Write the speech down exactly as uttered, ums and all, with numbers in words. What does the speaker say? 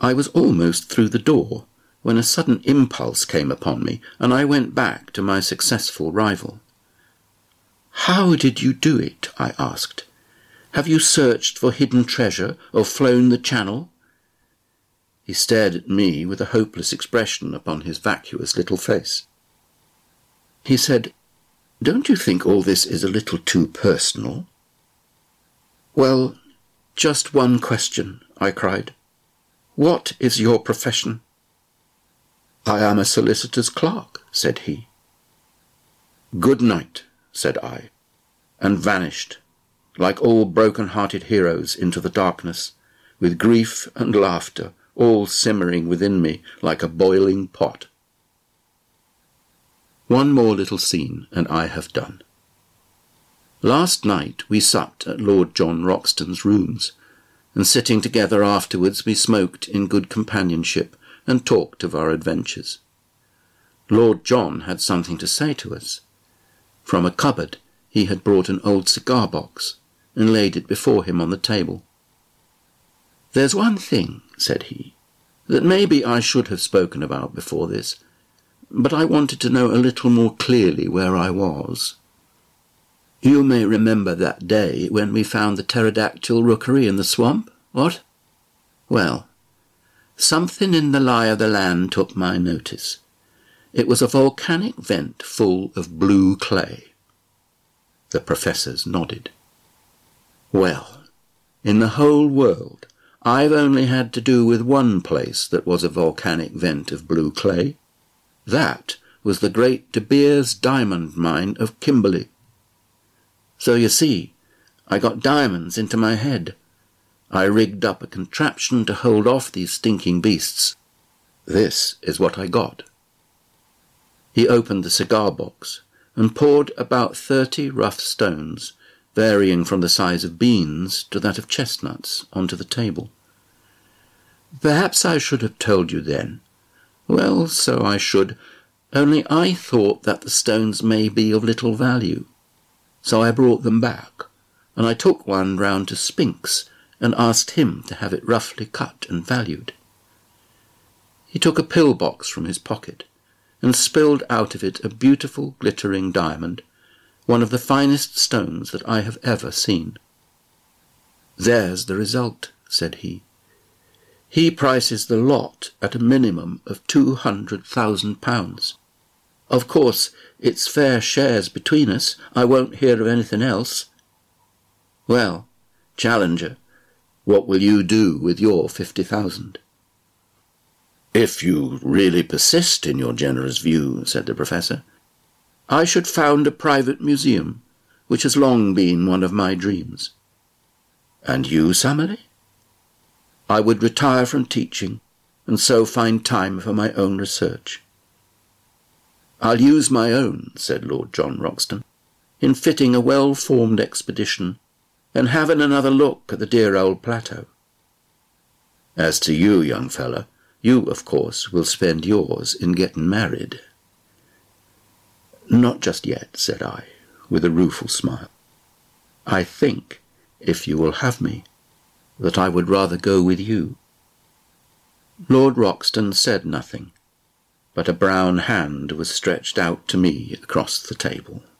I was almost through the door when a sudden impulse came upon me, and I went back to my successful rival. "How did you do it?" I asked. "Have you searched for hidden treasure or flown the Channel?" He stared at me with a hopeless expression upon his vacuous little face. He said, "Don't you think all this is a little too personal?" "Well, just one question," I cried. "What is your profession?" "I am a solicitor's clerk," said he. "Good night," said I, and vanished, like all broken-hearted heroes, into the darkness, with grief and laughter all simmering within me like a boiling pot. One more little scene, and I have done. Last night we supped at Lord John Roxton's rooms, and sitting together afterwards we smoked in good companionship and talked of our adventures. Lord John had something to say to us. From a cupboard he had brought an old cigar-box and laid it before him on the table. "There's one thing," said he, "that maybe I should have spoken about before this, but I wanted to know a little more clearly where I was. You may remember that day when we found the pterodactyl rookery in the swamp, what? Well, something in the lie of the land took my notice. It was a volcanic vent full of blue clay." The professors nodded. "Well, in the whole world, I've only had to do with one place that was a volcanic vent of blue clay. That was the great De Beers diamond mine of Kimberley. So you see, I got diamonds into my head. I rigged up a contraption to hold off these stinking beasts. This is what I got." He opened the cigar-box and poured about thirty rough stones, varying from the size of beans to that of chestnuts, onto the table. "Perhaps I should have told you then." "Well, so I should, only I thought that the stones may be of little value. So I brought them back, and I took one round to Spinks and asked him to have it roughly cut and valued." He took a pill-box from his pocket and spilled out of it a beautiful glittering diamond, one of the finest stones that I have ever seen. "There's the result," said he. "He prices the lot at a minimum of two hundred thousand pounds. Of course, it's fair shares between us. I won't hear of anything else. Well, Challenger, what will you do with your fifty thousand?" "If you really persist in your generous view," said the professor, "I should found a private museum, which has long been one of my dreams." "And you, Summerlee?" "I would retire from teaching, and so find time for my own research." "I'll use my own," said Lord John Roxton, "in fitting a well-formed expedition and having another look at the dear old plateau. As to you, young fella, you, of course, will spend yours in getting married." "Not just yet," said I, with a rueful smile. "I think, if you will have me, that I would rather go with you." Lord Roxton said nothing, but a brown hand was stretched out to me across the table.